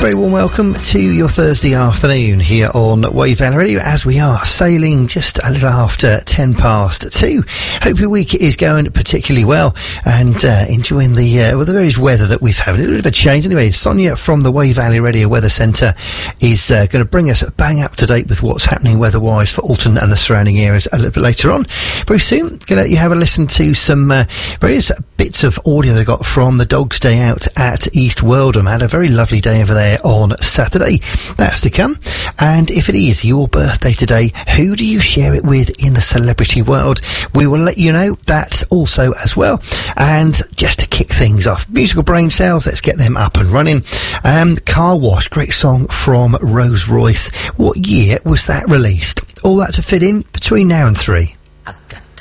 Very warm welcome to your Thursday afternoon here on Wave Valley Radio as we are sailing just a little after 10 past 2. Hope your week is going particularly well and enjoying the various weather that we've had. A little bit of a change anyway. Sonia from the Wave Valley Radio Weather Centre is going to bring us bang up to date with what's happening weather-wise for Alton and the surrounding areas a little bit later on. Very soon, going to let you have a listen to some various bits of audio they got from the Dog's Day Out at East Weldham. Had a very lovely day over there on Saturday. That's to come. And if it is your birthday today, who do you share it with in the celebrity world? We will let you know that also as well. And just to kick things off, musical brain cells, let's get them up and running. Car Wash, great song from Rose Royce. What year was that released? All that to fit in between now and 3. I got